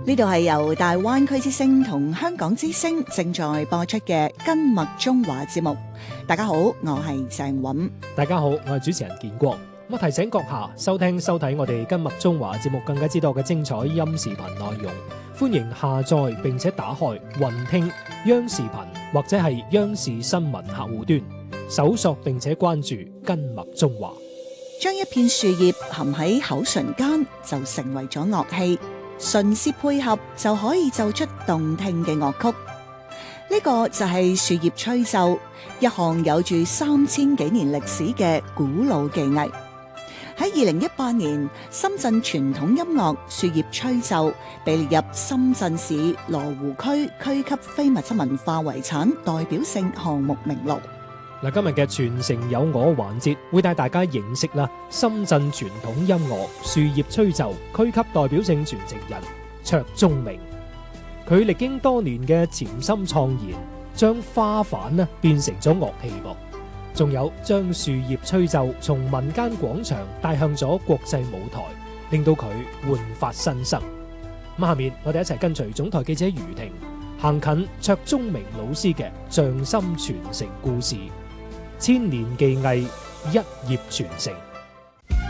呢度係由大灣區之聲同香港之聲正在播出嘅根脈中華節目。大家好，我係鄭韻。 大家好，我係主持人建國。我提醒閣下收聽收睇我哋根脈中華節目更加之多嘅精彩音視頻內容，歡迎下載並且打開雲聽央視頻或者係央視新聞客戶端，搜索並且關注根脈中華。 將一片樹葉含喺口唇間就成為咗樂器，唇舌配合就可以奏出動聽嘅樂曲。呢個就係樹葉吹奏，一項有住3000幾年歷史嘅古老技藝。喺2018年，深圳傳統音樂樹葉吹奏被列入深圳市羅湖區區級非物質文化遺產代表性項目名錄。 嗱，今日嘅傳承有我環節會帶大家認識啦深圳傳統音樂樹葉吹奏區級代表性傳承人卓宗明。佢歷經多年嘅潛心創研，將花瓣變成咗樂器噃，仲有將樹葉吹奏從民間廣場帶向咗國際舞台，令到佢煥發新生。下面我哋一齊跟隨總台記者余婷行近卓宗明老師嘅匠心傳承故事，千年技藝一葉傳承。